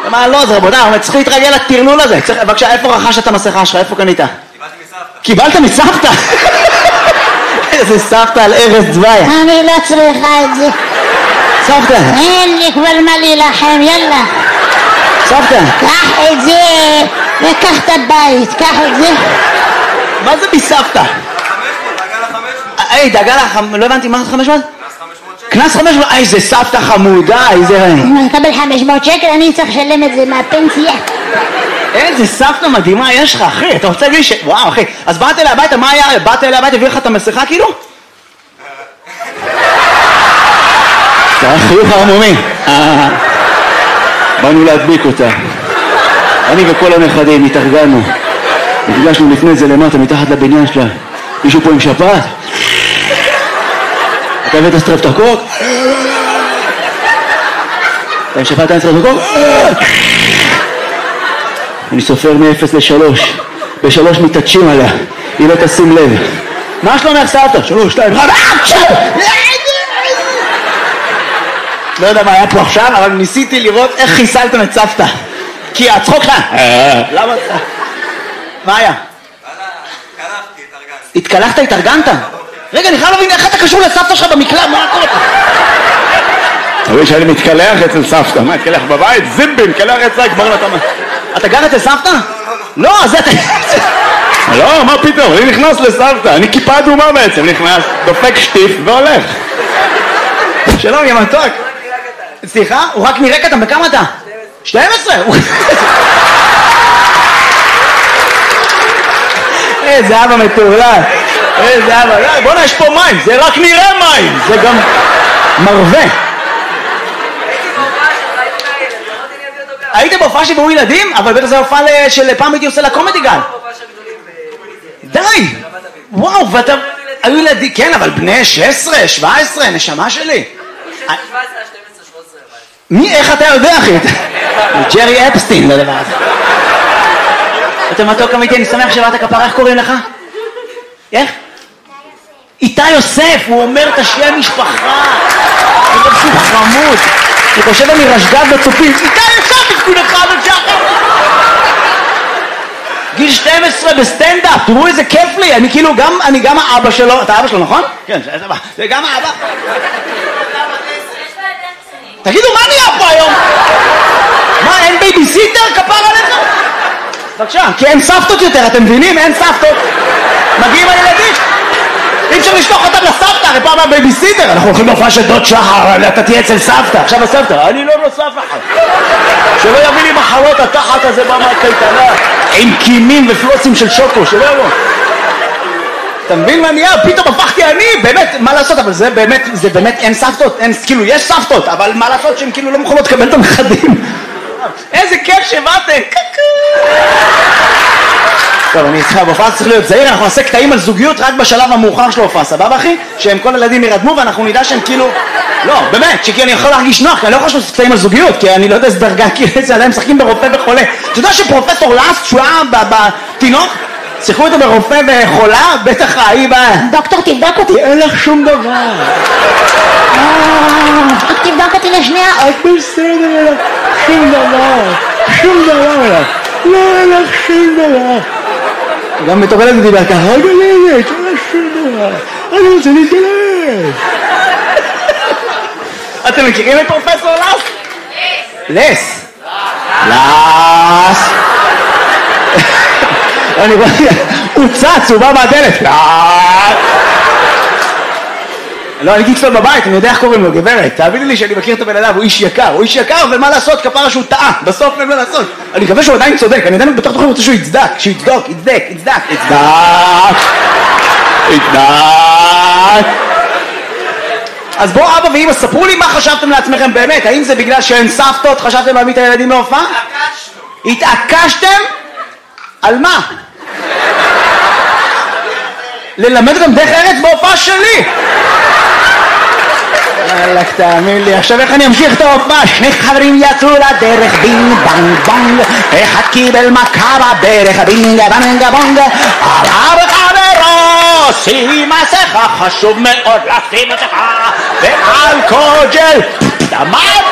מה לא זה רבותיי, צריך להתרגל לטרלול הזה. בבקשה, איפה רכשת את המסכה שלך? איפה קנית? קיבלת מסבתא? איזה סבתא על ארז דווי. אני לא צריכה את זה. סבתא. אין לי כבר מה להילחם, יאללה. סבתא. קח את זה וקח את הבית, קח את זה. מה זה מסבתא? היי, דאגה לך, לא הבנתי, מה זה 500? קנס 500? איזה סבתא חמודה, איזה... אם אני אקבל 500 שקל, אני צריך לשלם את זה מהפנסיה. איזה סבתא מדהימה יש לך, אחי, אתה רוצה להגיד ש... וואו, אחי, אז באת אליי הביתה, מה היה? באת אליי הביתה, הביא לך את המסכה כאילו? זה היה חיוך ערמומי. באנו להדביק אותה. אני וכל הנכדים התארגנו. נפגשנו לפני זה למטה, מתחת לבניין שלה. מישהו פה עם שפעת? אתה הבאת סטרפטוקוק? אתה עם שפעת אין סטרפטוקוק? אני סופר מ-0 ל-3. ב-3 מתעטשים עליה. היא לא תשים לב. מה שלומך סבתא? 3, 2, 1. לא יודע מה היה פה עכשיו, אבל ניסיתי לראות איך חיסלתם את סבתא. כי הצחוק לך. למה? מה היה? התקלחתי, התארגנתי. התקלחת, התארגנת? רגע, אני חייב להבין איך אתה קשור לסבתא שלך במקלט, מה קורה לך? תראי שאני מתקלח אצל סבתא, מה, התקלח בבית? זימבי, מתקלח אצלה, כבר נתמה. אתה גר אצל סבתא? לא, אז אתה... לא, מה פתאום, אני נכנס לסבתא, אני כיפה אדומה בעצם, נכנס, דופק שטיף והולך. שלום, יא מתוק. סליחה? הוא רק נראה קטן, בכמה אתה? 12? איזה אבא מטורלל. איזה אבא, בוא'נה, יש פה מים, זה רק נראה מים, זה גם מרווה. היית בהופעה שבאו ילדים? אבל בטח זה הופעה של פעם הייתי עושה לקומדי גל. די! וואו, ואתה... היו ילדים, כן, אבל בני 16, 17, נשמה שלי. 17, 12, 13. מי, איך אתה יודע, אחי? ג'רי אפסטין, לדבר הזה. אתה מתוק אמיתי, אני שמח שבאת כפרה, איך קוראים לך? איך? איתי יוסף, הוא אומר את השם משפחה. הוא אומר שהוא חמוד. הוא חושב אני רשגז בצופים. איתי יוסף, תפקוד אחד ושחר. גיל 12 בסטנדאפ, תראו איזה כיף לי. אני כאילו גם, אני גם האבא שלו. אתה אבא שלו, נכון? כן, זה גם האבא. תגידו, מה נהיה פה היום? מה, אין בייביסיטר? כפר עליך? בבקשה, כי אין סבתות יותר, אתם מבינים? אין סבתות. מגיעים הילדים. אי אפשר לשלוח אותם לסבתא, הרי פעם הבייביסיטר. אנחנו הולכים להופעה של דוד שחר, אתה תהיה אצל סבתא. עכשיו הסבתא, אני לא נוסף אחד. שלא יביא לי מחלות התחת הזה במקייטנה, עם קימים ופלוצים של שוקו, שלא יבוא. אתה מבין מה נהיה? פתאום הפכתי אני, באמת, מה לעשות? אבל זה באמת אין סבתות, כאילו יש סבתות, אבל מה לעשות שהן כאילו לא מוכנות לקבל את הנכדים? איזה כיף שבאתם, קקו. טוב, אני איתך, בהופעה צריך להיות זהיר, אנחנו נעשה קטעים על זוגיות רק בשלב המאוחר של ההופעה, סבבה אחי? שהם כל הילדים ירדמו ואנחנו נדע שהם כאילו... לא, באמת, שכי אני יכול להרגיש נוח, כי אני לא יכול לעשות קטעים על זוגיות, כי אני לא יודע איזה דרגה, כי עליהם משחקים ברופא וחולה. אתה יודע שפרופסור לאסט, שהוא היה בתינוק, שיחקו אותו ברופא וחולה, בטח ההיא בה... דוקטור, תבדוק אותי. אין לך שום דבר. רק תבדוק אותי לשנייה. את בסדר, שום דבר. שום דבר. לא, אין לך שום דבר. גם מטורלת דיבר ככה, רגע לילת, אין לך שום דבר. אני רוצה להתגלש. אתם מכירים את פרופסור לס? לס. לס. אני רואה, הוא צץ, הוא בא מהדלת. לא, אני הייתי אצלו בבית, אני יודע איך קוראים לו, גברת. תאמיני לי שאני מכיר את הבן אדם, הוא איש יקר, ומה לעשות, כפרה שהוא טעה, בסוף אין מה לעשות. אני מקווה שהוא עדיין צודק, אני עדיין בטח תוכל רוצה שהוא יצדק, יצדק. אז בואו אבא ואמא, ספרו לי מה חשבתם לעצמכם באמת, האם זה בגלל שאין סבתות, חשבתם להביא את הילדים להופעה? התעקשתם? על מה? ללמד אותם דרך ארץ בהופעה שלי. אלק, תאמין לי, עכשיו איך אני אמשיך את ההופעה? שני חברים יצאו לדרך, בינג בנג בונג, אחד קיבל מכה בדרך, בינג בנג בונג, עלה בחברו, שים מסכה, חשוב מאוד לשים מסכה, ואלכוג'ל, דמם